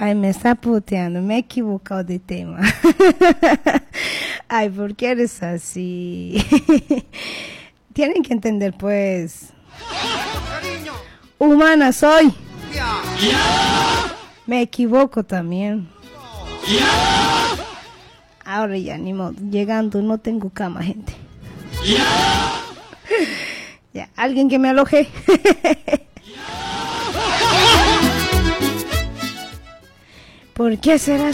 Ay, me está puteando, me he equivocado de tema. Ay, ¿por qué eres así? Tienen que entender, pues. Humana soy. Me equivoco también. Ahora ya, ni modo. Llegando, no tengo cama, gente. Ya, alguien que me aloje. ¿Por qué será